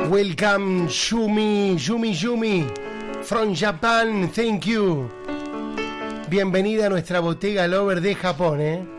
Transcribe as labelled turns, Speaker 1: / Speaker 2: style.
Speaker 1: Welcome, Yumi, from Japan, thank you. Bienvenida a nuestra Bottega Lover de Japón,